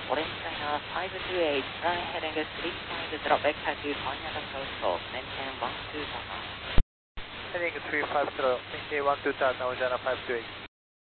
Orange China 528, fly heading 350, vector to Konyata South Coast, maintain 12 Tata. Heading 350, maintain 12 Tata, Ojana 528.